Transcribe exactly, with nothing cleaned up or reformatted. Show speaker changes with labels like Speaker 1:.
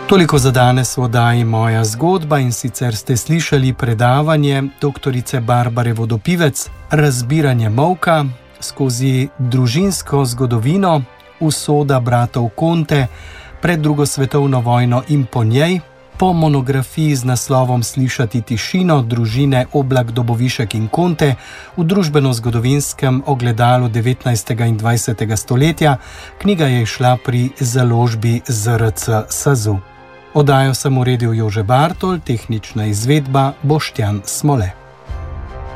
Speaker 1: Toliko za danes v oddaji Moja zgodba, in sicer ste slišali predavanje doktorice Barbare Vodopivec Razbiranje molka skozi družinsko zgodovino, usoda bratov Conte pred drugo svetovno vojno in po njej, po monografiji z naslovom Slišati tišino družine Oblak, Dobovišek in Conte v družbeno-zgodovinskem ogledalu devetnajstega in dvajsetega stoletja. Knjiga je izšla pri založbi Z R C SAZU. Oddajo sem uredil Jože Bartol, tehnična izvedba Boštjan Smole.